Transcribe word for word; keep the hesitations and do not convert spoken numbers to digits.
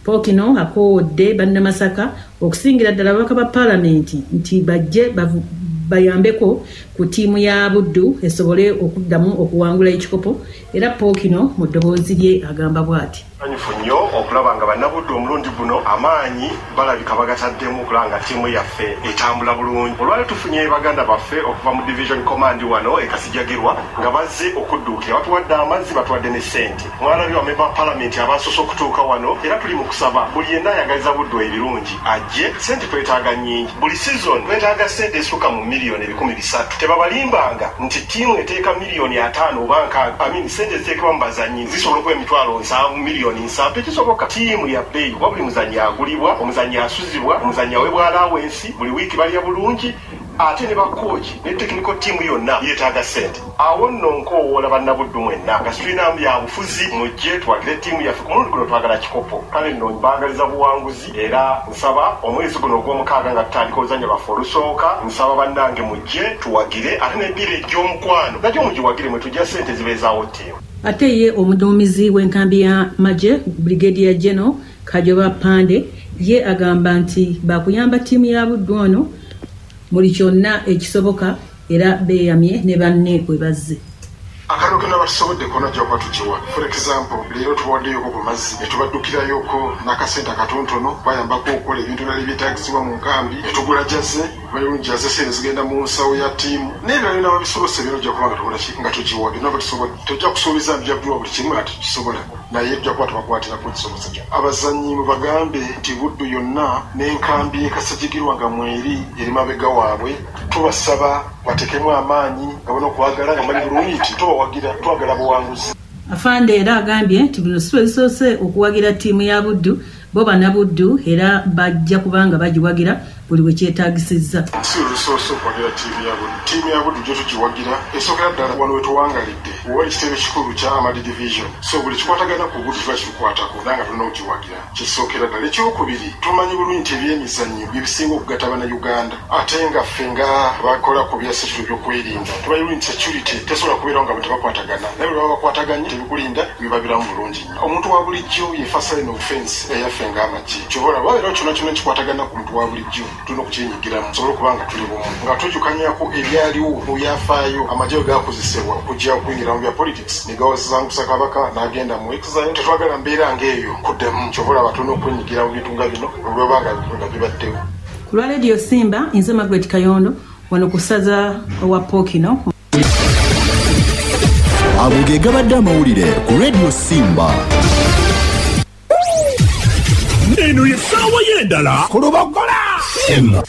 Pokino akoodde bannamasaka okusingira ddala ababaka ba paalamenti nti bajje bayambeko ku ttiimu ya Buddu esobole okuddamu okuwangula ekikopo era Pokino mu ddoboozi lye agamba bw'ati. Anyifu nnyo okulaba nga bannabuddu omulundi guno amaanyi balabika bagataddemu okulaba nga ttiimu yaffe etambula bulungi. Olwali tufunye baganda baffe okuva mu division command wano e Kasijagirwa nga bazze okudduukira batuwadde amazzi batuwadde ne ssente. Mwalabye bamemba ba paalamenti abasoose okutuuka wano era tuli mu kusaba buli yenna ayagaliza Buddu ebirungi ajje. Ssente twetaaga nnyingi, buli season twetaaga ssente esukka mu miliyoni ebikumi bisatu. Tebabalimbanga nti ttiimu eteeka miliyoni ataano oba nkaaga amini ssente ziteekebwa mu bazannyi zisobola okuba emitwalo nsanvu miliyoni nsanvu tekisoboka. Ttiimu ya bbeeyi kuba buli muzannyi agulibwa, omuzannyi asuzibwa, omuzannyi aweebwa alawensi, buli wiiki balya bulungi ate ne bakooki ne technical team yonna yeetaaga ssente. Awo nno nkoowoola bannabuddu mwenna nga tulina bya bufuzi mujje tuwagire ttiimu yaffe ku mulundi guno twagala kikopo. Kale nno mbangaliza buwanguzi era nsaba omwezi guno ogw'omukaaga nga tutandika oluzannya lwaffe olusooka nsaba bannange mujje tuwagire ate n'ebbiira egy'omukwano najyo mugiwagire mwe tujja ssente zibeezaawo ttiimu. Ate ye omuduumizi w'enkambi ya Magye Brigadier General Kajoba Pande ye agamba nti bakuyamba ttiimu ya Buddu ono buli kyonna ekisoboka era beeyamye ne banne bwe bazze. Akalo kena batusobodde kona jokwa tukiwa. For example, leero tuwaddeyoko ku mazzi ne tubaddukirayoko n'akasente akatontono bayambako okukola ebintu ebirala ebyetaagisibwa mu nkambi ne tugula jaze bayirungi jaze sente zigenda mu nsawo ya ttiimu n'ebirala byonna babisobose bino ojja kuba nga tukola ki nga tukiwa byonna batusobodde. Tojja kusuubiza byabbiwa buli kimu ate tukisobola naye tujja kuba tubakwatiraku ekisobozo kyo. Abazannyi mubagambe nti Buddu yonna n'enkambi y'e Kasijagirwa nga mweri eri mabega waabwe tubasaba batekemu amaanyi nga bano okwagala nga bali bulungi nti tubawagira twagala buwanguzi. Afande era agambye nti bino si bisoose okuwagira ttiimu ya Buddu bo bannabuddu era bajja kubanga bagiwagira buli we kyetaagisizza. Si olusoose okuwagira ttiimu ya Buddu. Ttiimu ya Buddu gye tugiwagira esookera ddala wano we tuwangalidde wali ekitebe kikulu kya Amadi Division. So buli kikwatagana ku Buddu tuba kirukwatako era nga tulina okugiwagira. Kisookera ddala. Ekyokubiri tumanyi bulungi nti ebyemizannyo bye bisinga okugata Bannayuganda ate nga ffe nga bakola ku bya security by'okwerinda tumanyi bulungi nti security tesobola kubeerawo nga bwe tebakwatagana naye bwe baba bakwataganye tebikulinda biba biramu bulungi nnyo. Omuntu wa bulijjo ye first line of defense eyaffe ng'amagye kyobola wabeerawo kyonna kyonna kikwatagana ku muntu wa bulijjo tulina okukinyigiramu tusobole okuba nga tuli bumu nga tujukanyako ebyaliwo mu byafaayo amagye bwe gakozesebwa okujja okuyingira mu bya politics ne gawazangusa kabaka n'agenda mu exile. Tetwagala mbeera ng'eyo kuddemu kyobola batulina okwenyigira mu bintu nga bino olw'oba nga bibaddewo. Ku lwa Radio Simba nze Margaret Kayondo wano ku ssaza wa Pokino. Ago ge gabadde amawulire ku Radio Simba. Eno ye ssaawa y'endala ku Lubogola.